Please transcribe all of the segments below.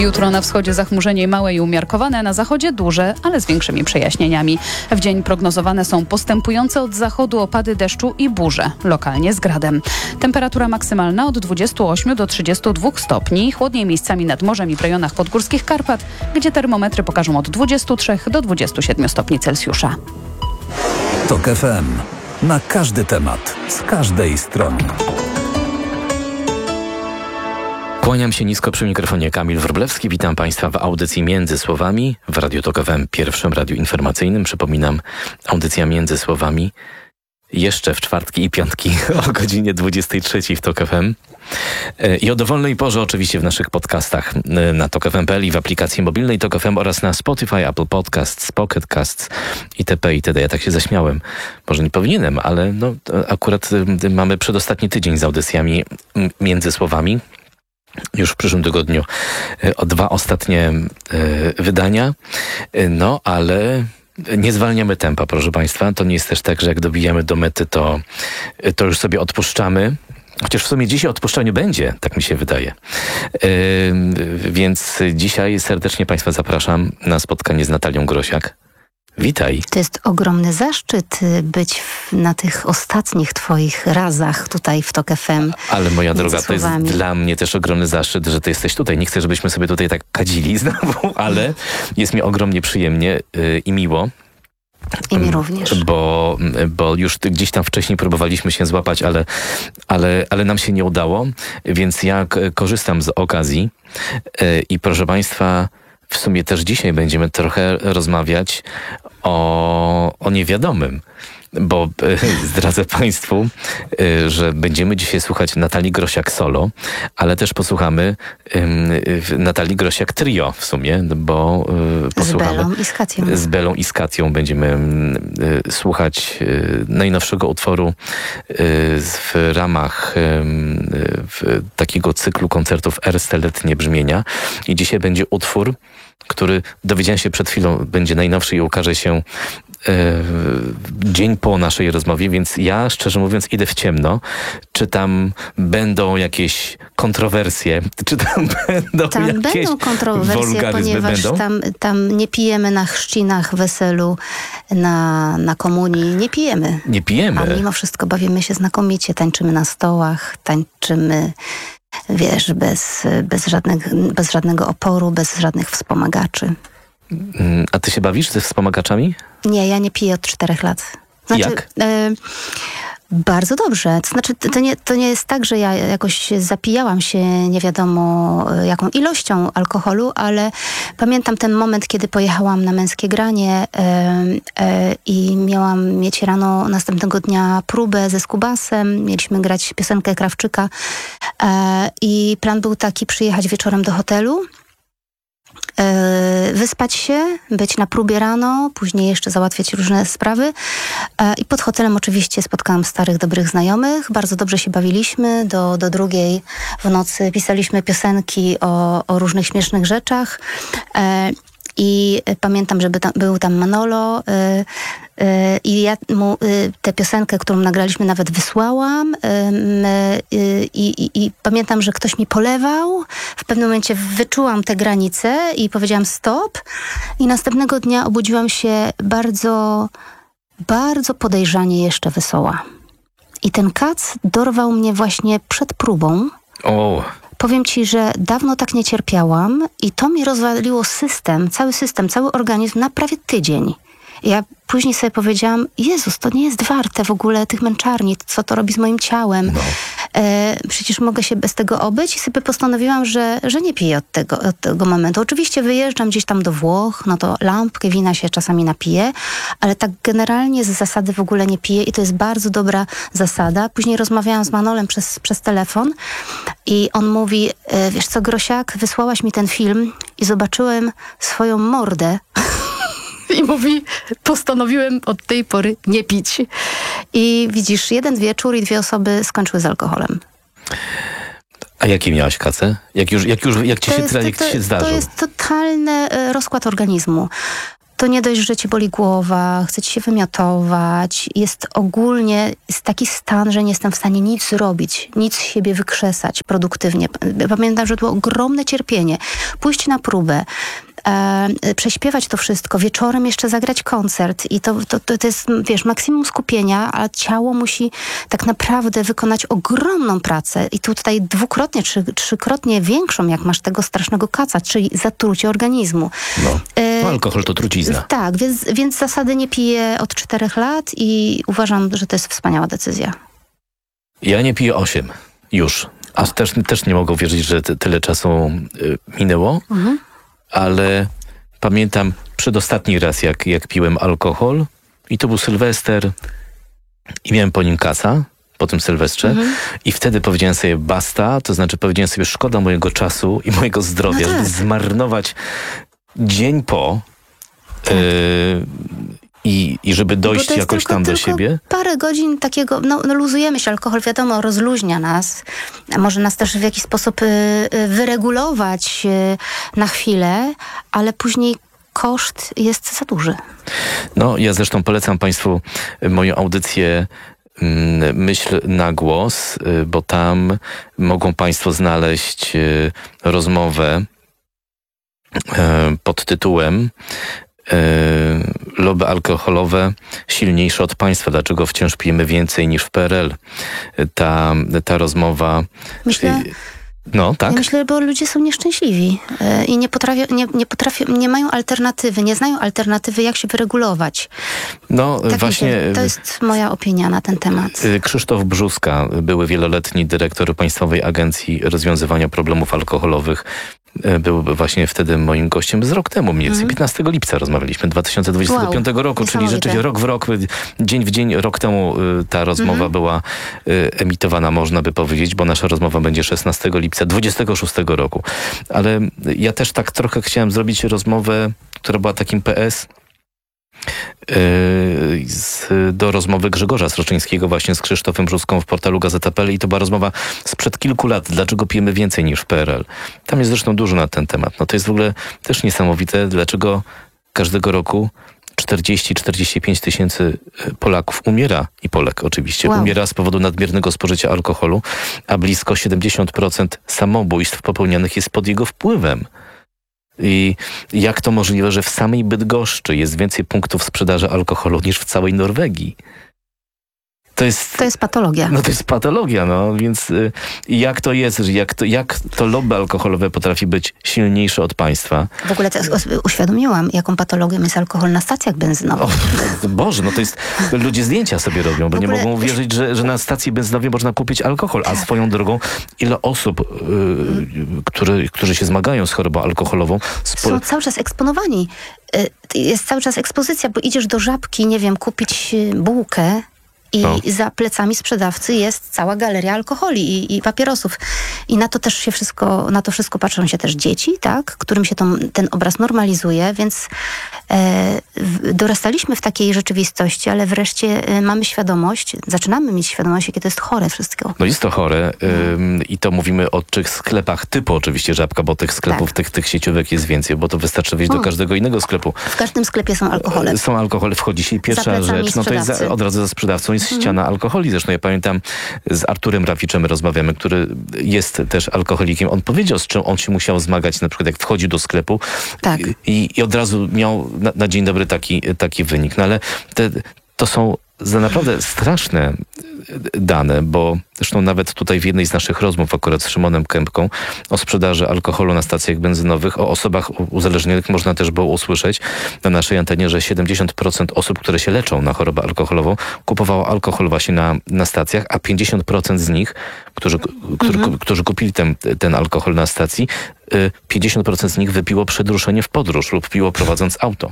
Jutro na wschodzie zachmurzenie małe i umiarkowane, na zachodzie duże, ale z większymi przejaśnieniami. W dzień prognozowane są postępujące od zachodu opady deszczu i burze, lokalnie z gradem. Temperatura maksymalna od 28 do 32 stopni, chłodniej miejscami nad morzem i w rejonach podgórskich Karpat, gdzie termometry pokażą od 23 do 27 stopni Celsjusza. TOK FM. Na każdy temat, z każdej strony. Kłaniam się nisko przy mikrofonie, Kamil Wróblewski. Witam Państwa w audycji Między Słowami w Radiu TOK FM, pierwszym radiu informacyjnym. Przypominam, audycja Między Słowami jeszcze w czwartki i piątki o godzinie 23 w TOK FM. I o dowolnej porze oczywiście w naszych podcastach na tokfm.pl i w aplikacji mobilnej TOK FM oraz na Spotify, Apple Podcasts, Pocket Casts itp. itd. Ja tak się zaśmiałem. Może nie powinienem, ale no, akurat mamy przedostatni tydzień z audycjami Między Słowami. Już w przyszłym tygodniu o 2 ostatnie wydania. No, ale nie zwalniamy tempa, proszę Państwa. To nie jest też tak, że jak dobijamy do mety, to już sobie odpuszczamy. Chociaż w sumie dzisiaj odpuszczaniu będzie, tak mi się wydaje. Więc dzisiaj serdecznie Państwa zapraszam na spotkanie z Natalią Grosiak. Witaj. To jest ogromny zaszczyt być na tych ostatnich Twoich razach tutaj w TOK FM. Ale moja droga, to jest dla mnie też ogromny zaszczyt, że Ty jesteś tutaj. Nie chcę, żebyśmy sobie tutaj tak kadzili znowu, ale jest mi ogromnie przyjemnie i miło. I mi również. Bo już gdzieś tam wcześniej próbowaliśmy się złapać, ale nam się nie udało, więc ja korzystam z okazji i proszę Państwa, w sumie też dzisiaj będziemy trochę rozmawiać o niewiadomym, bo zdradzę Państwu, że będziemy dzisiaj słuchać Natalii Grosiak solo, ale też posłuchamy Natalii Grosiak trio w sumie, bo posłuchamy z Belą i z Katią. Z Belą i z Katią będziemy słuchać najnowszego utworu w ramach takiego cyklu koncertów Erste-letnie brzmienia. I dzisiaj będzie utwór, który dowiedziałem się przed chwilą, będzie najnowszy i ukaże się dzień po naszej rozmowie, więc ja, szczerze mówiąc, idę w ciemno. Czy tam będą jakieś kontrowersje? Czy tam jakieś będą kontrowersje, ponieważ tam nie pijemy na chrzcinach, weselu, na komunii. Nie pijemy. Nie pijemy. A mimo wszystko bawimy się znakomicie. Tańczymy na stołach, tańczymy, wiesz, bez żadnego oporu, bez żadnych wspomagaczy. A ty się bawisz ze wspomagaczami? Nie, ja nie piję od 4 lat. Jak? Bardzo dobrze. To znaczy, to nie jest tak, że ja jakoś zapijałam się nie wiadomo jaką ilością alkoholu, ale pamiętam ten moment, kiedy pojechałam na Męskie Granie i miałam mieć rano następnego dnia próbę ze Skubasem. Mieliśmy grać piosenkę Krawczyka i plan był taki: przyjechać wieczorem do hotelu, wyspać się, być na próbie rano, później jeszcze załatwiać różne sprawy i pod hotelem oczywiście spotkałam starych, dobrych znajomych. Bardzo dobrze się bawiliśmy. Do 2 w nocy pisaliśmy piosenki o różnych śmiesznych rzeczach i pamiętam, że był tam Manolo i ja mu tę piosenkę, którą nagraliśmy, nawet wysłałam i pamiętam, że ktoś mi polewał. W pewnym momencie wyczułam te granice i powiedziałam stop i następnego dnia obudziłam się bardzo, bardzo podejrzanie jeszcze wesoła. I ten kac dorwał mnie właśnie przed próbą. Powiem Ci, że dawno tak nie cierpiałam i to mi rozwaliło cały organizm na prawie tydzień. Ja później sobie powiedziałam, Jezus, to nie jest warte w ogóle tych męczarni, co to robi z moim ciałem. No. Przecież mogę się bez tego obyć i sobie postanowiłam, że nie piję od tego momentu. Oczywiście wyjeżdżam gdzieś tam do Włoch, no to lampkę wina się czasami napiję, ale tak generalnie z zasady w ogóle nie piję i to jest bardzo dobra zasada. Później rozmawiałam z Manolem przez telefon i on mówi, wiesz co, Grosiak, wysłałaś mi ten film i zobaczyłem swoją mordę. I mówi, postanowiłem od tej pory nie pić. I widzisz, 1 wieczór i 2 osoby skończyły z alkoholem. A jakie miałaś kace? Jak ci się zdarzył? To jest totalny rozkład organizmu. to nie dość, że ci boli głowa, chce ci się wymiotować. Jest taki stan, że nie jestem w stanie nic zrobić, nic z siebie wykrzesać produktywnie. Pamiętam, że to było ogromne cierpienie. Pójść na próbę, prześpiewać to wszystko, wieczorem jeszcze zagrać koncert i to jest, wiesz, maksimum skupienia, a ciało musi tak naprawdę wykonać ogromną pracę i tutaj dwukrotnie, trzykrotnie większą, jak masz tego strasznego kaca, czyli zatrucie organizmu. No, alkohol to trucizna. Tak, więc zasady nie piję od 4 lat i uważam, że to jest wspaniała decyzja. Ja nie piję 8 już, a też nie mogę wierzyć, że tyle czasu minęło. Ale pamiętam przedostatni raz, jak piłem alkohol i to był Sylwester i miałem po nim kaca, po tym Sylwestrze i wtedy powiedziałem sobie basta, to znaczy powiedziałem sobie szkoda mojego czasu i mojego zdrowia, żeby zmarnować dzień po i żeby dojść jakoś tam do siebie. Parę godzin takiego, luzujemy się, alkohol wiadomo rozluźnia nas, może nas też w jakiś sposób wyregulować na chwilę, ale później koszt jest za duży. No, ja zresztą polecam Państwu moją audycję Myśl na głos, bo tam mogą Państwo znaleźć rozmowę pod tytułem lobby alkoholowe silniejsze od państwa. Dlaczego wciąż pijemy więcej niż w PRL? Ta rozmowa... Myślę... No, tak? Ja myślę, bo ludzie są nieszczęśliwi i nie mają alternatywy, nie znają alternatywy, jak się wyregulować. No tak właśnie... To jest moja opinia na ten temat. Krzysztof Brzózka, były wieloletni dyrektor Państwowej Agencji Rozwiązywania Problemów Alkoholowych, był właśnie wtedy moim gościem z rok temu, mniej więcej 15 lipca rozmawialiśmy, 2025 roku, czyli rzeczywiście rok w rok, dzień w dzień, rok temu ta rozmowa była emitowana, można by powiedzieć, bo nasza rozmowa będzie 16 lipca 26 roku. Ale ja też tak trochę chciałem zrobić rozmowę, która była takim PS do rozmowy Grzegorza Sroczyńskiego właśnie z Krzysztofem Brzózką w portalu Gazeta.pl i to była rozmowa sprzed kilku lat. Dlaczego pijemy więcej niż w PRL? Tam jest zresztą dużo na ten temat. No to jest w ogóle też niesamowite, dlaczego każdego roku 40-45 tysięcy Polaków umiera, i Polek oczywiście, umiera z powodu nadmiernego spożycia alkoholu, a blisko 70% samobójstw popełnianych jest pod jego wpływem. I jak to możliwe, że w samej Bydgoszczy jest więcej punktów sprzedaży alkoholu niż w całej Norwegii? To jest patologia. No to jest patologia, no więc jak to jest, jak to lobby alkoholowe potrafi być silniejsze od państwa? W ogóle uświadomiłam, jaką patologią jest alkohol na stacjach benzynowych. Boże, no to jest, ludzie zdjęcia sobie robią, bo nie mogą uwierzyć, że na stacji benzynowej można kupić alkohol, a swoją drogą ile osób, którzy się zmagają z chorobą alkoholową. Są cały czas eksponowani. Jest cały czas ekspozycja, bo idziesz do Żabki, nie wiem, kupić bułkę, i za plecami sprzedawcy jest cała galeria alkoholi i papierosów. I na to wszystko patrzą się też dzieci, tak, którym się ten obraz normalizuje, więc dorastaliśmy w takiej rzeczywistości, ale wreszcie zaczynamy mieć świadomość, jakie to jest chore wszystko. No jest to chore i to mówimy o tych sklepach typu oczywiście Żabka, bo tych sklepów, tych sieciówek jest więcej, bo to wystarczy wejść do każdego innego sklepu. W każdym sklepie są alkohole. Są alkohole, wchodzi się i pierwsza rzecz, no to jest od razu za sprzedawcą jest ściana alkoholi. Zresztą ja pamiętam, z Arturem Raficzem rozmawiamy, który jest też alkoholikiem. On powiedział, z czym on się musiał zmagać, na przykład jak wchodził do sklepu i od razu miał na dzień dobry taki wynik. No ale to są naprawdę straszne dane, bo zresztą nawet tutaj w jednej z naszych rozmów akurat z Szymonem Kępką o sprzedaży alkoholu na stacjach benzynowych, o osobach uzależnionych można też było usłyszeć na naszej antenie, że 70% osób, które się leczą na chorobę alkoholową, kupowało alkohol właśnie na stacjach, a 50% z nich, którzy kupili ten alkohol na stacji, 50% z nich wypiło przed ruszeniem w podróż lub piło prowadząc auto.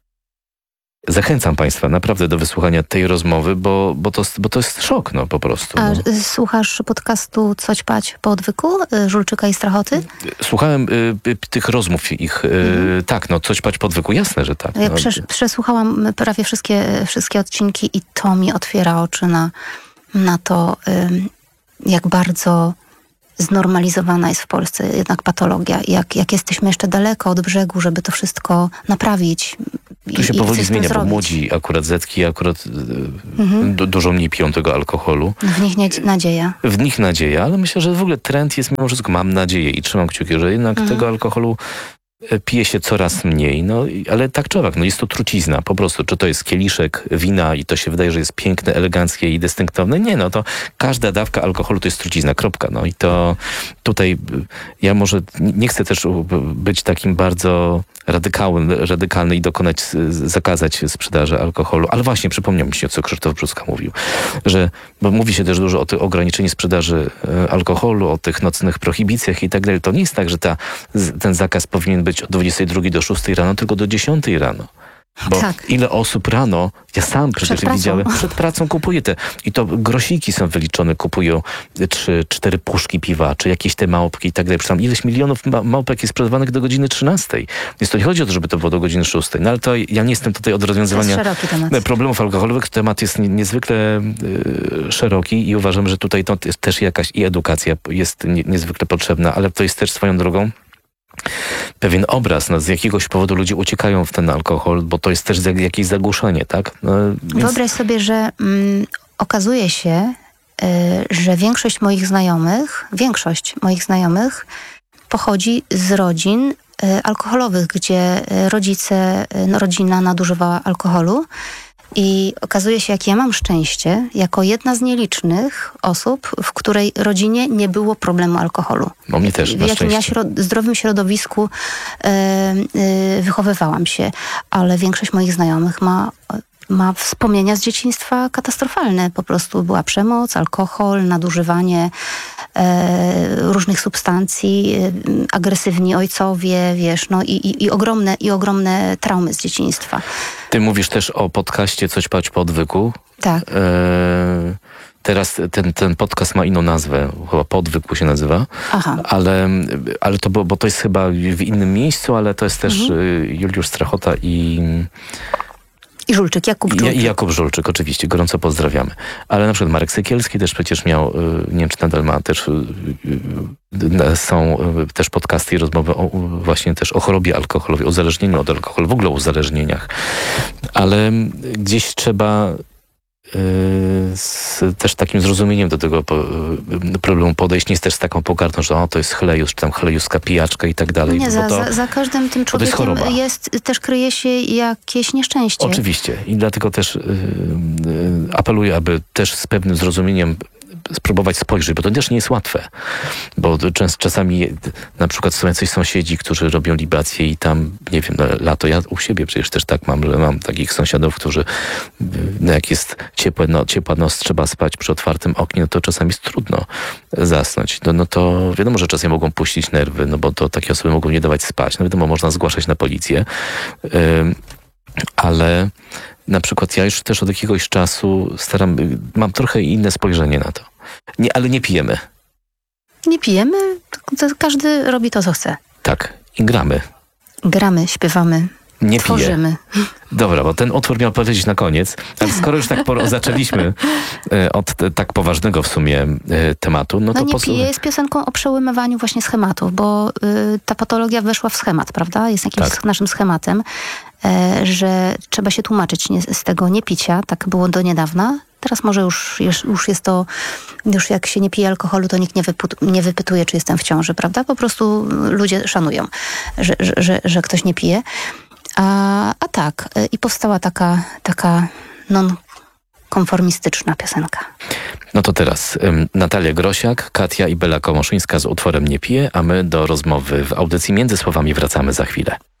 Zachęcam Państwa naprawdę do wysłuchania tej rozmowy, bo to jest szok, no po prostu. A słuchasz podcastu Co ćpać po odwyku Żulczyka i Strachoty? Słuchałem tych rozmów ich. Tak, no Co ćpać po odwyku, jasne, że tak. Ja przesłuchałam prawie wszystkie odcinki i to mi otwiera oczy na to, jak bardzo znormalizowana jest w Polsce jednak patologia. Jak jesteśmy jeszcze daleko od brzegu, żeby to wszystko naprawić. Tu się powoli zmienia, bo młodzi akurat zetki dużo mniej piją tego alkoholu. W nich nadzieja. W nich nadzieja, ale myślę, że w ogóle trend jest mimo wszystko, mam nadzieję i trzymam kciuki, że jednak tego alkoholu pije się coraz mniej, ale tak czy owak, jest to trucizna po prostu. Czy to jest kieliszek wina i to się wydaje, że jest piękne, eleganckie i dystynktowne? Nie, to każda dawka alkoholu to jest trucizna, kropka. I to tutaj ja może nie chcę też być takim bardzo radykalny i zakazać sprzedaży alkoholu, ale właśnie przypomniał mi się, co Krzysztof Brzóska mówił, bo mówi się też dużo o tym ograniczeniu sprzedaży alkoholu, o tych nocnych prohibicjach i tak dalej. To nie jest tak, że ten zakaz powinien być od 22 do 6 rano, tylko do 10 rano. Bo ile osób rano, ja sam przecież widziałem, przed pracą kupuje i to grosiki są wyliczone, kupują 3-4 puszki piwa, czy jakieś te małpki i tak dalej. Przecież ileś milionów małpek jest sprzedawanych do godziny 13. Więc to nie chodzi o to, żeby to było do godziny 6. Ale to ja nie jestem tutaj od rozwiązywania problemów alkoholowych. Temat jest niezwykle szeroki i uważam, że tutaj to jest też jakaś i edukacja jest niezwykle potrzebna, ale to jest też swoją drogą pewien obraz, z jakiegoś powodu ludzie uciekają w ten alkohol, bo to jest też jakieś zagłuszenie, tak? Wyobraź sobie, że okazuje się, że większość moich znajomych pochodzi z rodzin alkoholowych, gdzie rodzina nadużywała alkoholu. I okazuje się, jak ja mam szczęście, jako jedna z nielicznych osób, w której rodzinie nie było problemu alkoholu. Bo mnie też, na szczęście. Ja w zdrowym środowisku wychowywałam się, ale większość moich znajomych ma wspomnienia z dzieciństwa katastrofalne. Po prostu była przemoc, alkohol, nadużywanie różnych substancji, agresywni ojcowie, i ogromne traumy z dzieciństwa. Ty mówisz też o podcaście Coś pać po odwyku. Tak. Teraz ten podcast ma inną nazwę, chyba Po odwyku się nazywa. Aha. Ale to było, bo to jest chyba w innym miejscu, ale to jest też Juliusz Strachota i Żulczyk, Jakub Żulczyk. I Jakub Żulczyk, oczywiście, gorąco pozdrawiamy. Ale na przykład Marek Sykielski też przecież miał, nie wiem czy nadal ma, też są też podcasty i rozmowy właśnie też o chorobie alkoholowej, o uzależnieniu od alkoholu, w ogóle o uzależnieniach. Ale gdzieś trzeba z też takim zrozumieniem do tego problemu podejść, nie jest też z taką pogardą, że to jest chlejus, czy tam chlejuska pijaczka i tak dalej. Nie, za każdym tym człowiekiem też kryje się jakieś nieszczęście. Oczywiście i dlatego też apeluję, aby też z pewnym zrozumieniem spróbować spojrzeć, bo to też nie jest łatwe. Bo czasami na przykład są jacyś sąsiedzi, którzy robią libacje i tam, nie wiem, lato, ja u siebie przecież też tak mam, że mam takich sąsiadów, którzy jak jest ciepła noc, trzeba spać przy otwartym oknie, to czasami jest trudno zasnąć. No to wiadomo, że czasem mogą puścić nerwy, bo to takie osoby mogą nie dawać spać. No wiadomo, można zgłaszać na policję, ale na przykład ja już też od jakiegoś czasu mam trochę inne spojrzenie na to. Ale nie pijemy. Nie pijemy? To każdy robi to, co chce. Tak. I gramy. Gramy, śpiewamy. Nie tworzymy. Piję. Dobra, bo ten utwór miał powiedzieć na koniec, ale skoro już tak zaczęliśmy od tak poważnego w sumie tematu, to Nie piję jest piosenką o przełamywaniu właśnie schematów, bo ta patologia weszła w schemat, prawda? Jest jakimś naszym schematem, że trzeba się tłumaczyć z tego niepicia, tak było do niedawna. Teraz może już jest to, już jak się nie pije alkoholu, to nikt nie wypytuje, czy jestem w ciąży, prawda? Po prostu ludzie szanują, że ktoś nie pije. A tak, i powstała taka non-konformistyczna piosenka. No to teraz Natalia Grosiak, Katia i Bela Komoszyńska z utworem Nie piję, a my do rozmowy w audycji Między Słowami wracamy za chwilę.